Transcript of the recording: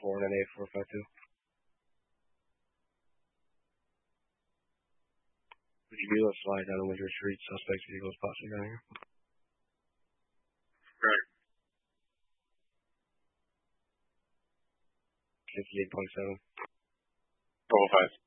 448-452. Would you be able to slide down Winter Street? Suspects vehicles possibly down here. Correct. 58.7. 405.